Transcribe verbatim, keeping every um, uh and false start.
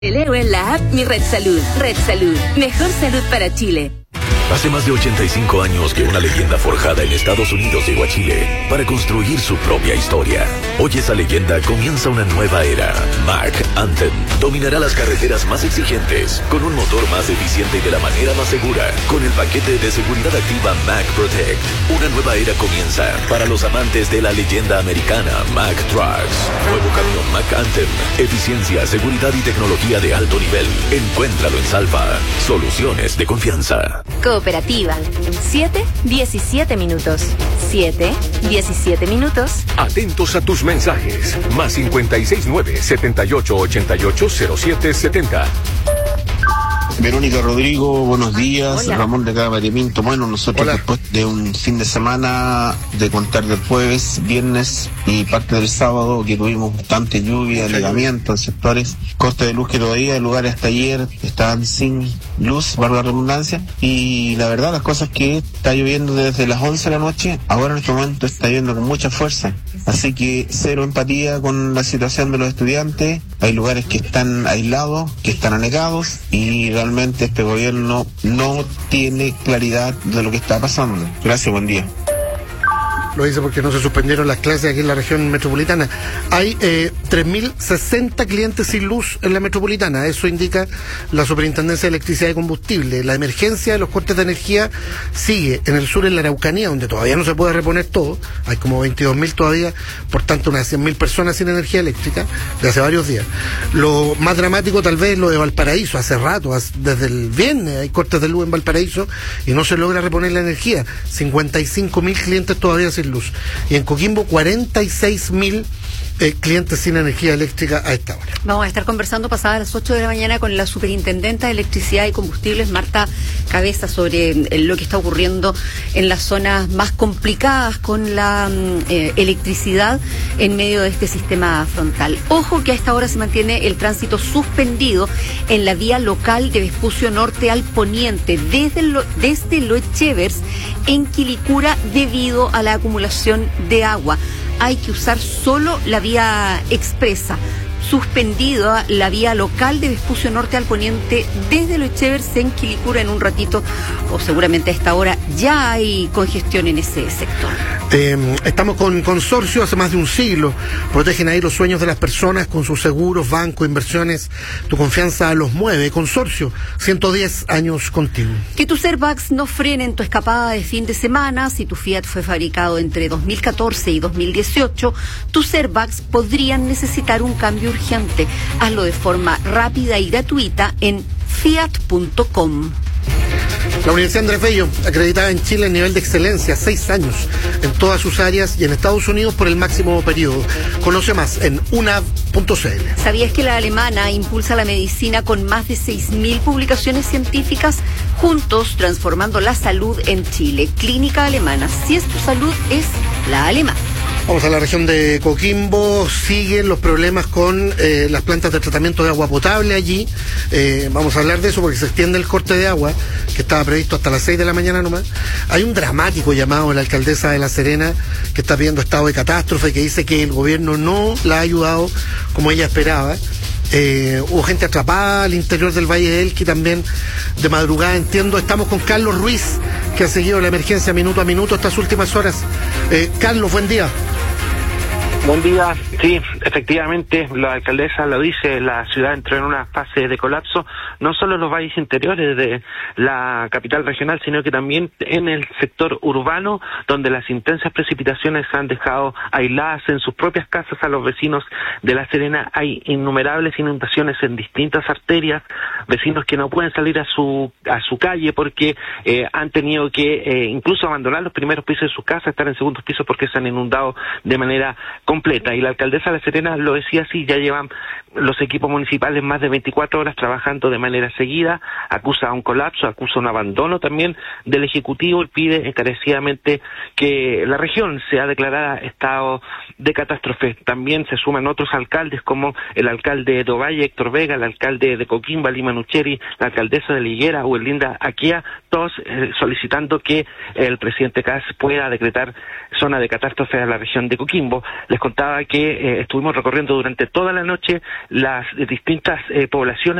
Leo en la app Mi Red Salud. Red Salud, mejor salud para Chile. Hace más de ochenta y cinco años que una leyenda forjada en Estados Unidos llegó a Chile para construir su propia historia. Hoy esa leyenda comienza una nueva era. Mack Anthem dominará las carreteras más exigentes con un motor más eficiente y de la manera más segura. Con el paquete de seguridad activa Mack Protect, una nueva era comienza para los amantes de la leyenda americana Mack Trucks. Nuevo camión Mack Anthem, eficiencia, seguridad y tecnología de alto nivel. Encuéntralo en Salva. Soluciones de confianza. Cooperativa. siete, diecisiete minutos. siete, diecisiete minutos. Atentos a tus mensajes. Más cincuenta y seis nueve, setenta y ocho, ochenta y ocho, cero siete setenta. Verónica Rodrigo, buenos días. Hola. Ramón de acá, María Pinto. Bueno, nosotros Hola. después de un fin de semana, de contar del jueves, viernes y parte del sábado, que tuvimos bastante lluvia, alegamiento en sectores, corte de luz que todavía en lugares hasta ayer estaban sin luz, valga la redundancia, y la verdad las cosas que está lloviendo desde las once de la noche, ahora en este momento está lloviendo con mucha fuerza, así que cero empatía con la situación de los estudiantes. Hay lugares que están aislados, que están anegados, y realmente este gobierno no tiene claridad de lo que está pasando. Gracias, buen día. Lo dice porque no se suspendieron las clases aquí en la región metropolitana. Hay eh, tres mil sesenta clientes sin luz en la metropolitana. Eso indica la Superintendencia de Electricidad y Combustible. La emergencia de los cortes de energía sigue en el sur, en la Araucanía, donde todavía no se puede reponer todo. Hay como veintidós mil todavía, por tanto unas cien mil personas sin energía eléctrica de hace varios días. Lo más dramático tal vez es lo de Valparaíso. Hace rato, desde el viernes hay cortes de luz en Valparaíso y no se logra reponer la energía. cincuenta y cinco mil clientes todavía sin luz. Y en Coquimbo, cuarenta y seis mil eh, clientes sin energía eléctrica a esta hora. Vamos a estar conversando pasadas las ocho de la mañana con la superintendenta de Electricidad y Combustibles, Marta Cabeza, sobre eh, lo que está ocurriendo en las zonas más complicadas con la eh, electricidad en medio de este sistema frontal. Ojo que a esta hora se mantiene el tránsito suspendido en la vía local de Vespucio Norte al poniente, desde, lo, desde Loechevers en Quilicura, debido a la acumulación de agua. Hay que usar solo la vía expresa. Suspendida la vía local de Vespucio Norte al poniente desde Loechevers en Quilicura. En un ratito, o seguramente a esta hora, ya hay congestión en ese sector. Eh, estamos con Consorcio, hace más de un siglo. Protegen ahí los sueños de las personas con sus seguros, bancos, inversiones. Tu confianza los mueve. Consorcio, ciento diez años contigo. Que tus airbags no frenen tu escapada de fin de semana. Si tu Fiat fue fabricado entre dos mil catorce y dos mil dieciocho, tus airbags podrían necesitar un cambio urgente. Hazlo de forma rápida y gratuita en fiat punto com. La Universidad Andrés Bello, acreditada en Chile en nivel de excelencia, seis años en todas sus áreas y en Estados Unidos por el máximo periodo. Conoce más en unav punto c l. ¿Sabías que la alemana impulsa la medicina con más de seis mil publicaciones científicas? Juntos transformando la salud en Chile. Clínica Alemana. Si es tu salud, es la alemana. Vamos a la región de Coquimbo. Siguen los problemas con eh, las plantas de tratamiento de agua potable allí. Eh, vamos a hablar de eso porque se extiende el corte de agua, que estaba previsto hasta las seis de la mañana nomás. Hay un dramático llamado de la alcaldesa de La Serena, que está pidiendo estado de catástrofe, que dice que el gobierno no la ha ayudado como ella esperaba. Eh, hubo gente atrapada al interior del Valle de Elqui también de madrugada, entiendo. Estamos con Carlos Ruiz, que ha seguido la emergencia minuto a minuto estas últimas horas. Eh, Carlos, buen día. Buen día. Sí, efectivamente, la alcaldesa lo dice, la ciudad entró en una fase de colapso, no solo en los valles interiores de la capital regional, sino que también en el sector urbano, donde las intensas precipitaciones han dejado aisladas en sus propias casas a los vecinos de La Serena. Hay innumerables inundaciones en distintas arterias, vecinos que no pueden salir a su a su calle porque eh, han tenido que eh, incluso abandonar los primeros pisos de sus casas, estar en segundos pisos porque se han inundado de manera completa. Y la alcaldesa de La Serena lo decía así: ya llevan los equipos municipales más de veinticuatro horas trabajando de manera seguida, acusa un colapso, acusa un abandono también del Ejecutivo y pide encarecidamente que la región sea declarada estado de catástrofe. También se suman otros alcaldes como el alcalde de Ovalle, Héctor Vega, el alcalde de Coquimbo, Lima Nucheri, la alcaldesa de Liguera, Uelinda Aquia, todos eh, solicitando que el presidente Kast pueda decretar zona de catástrofe a la región de Coquimbo. Les contaba que eh, estuvimos recorriendo durante toda la noche las distintas eh, poblaciones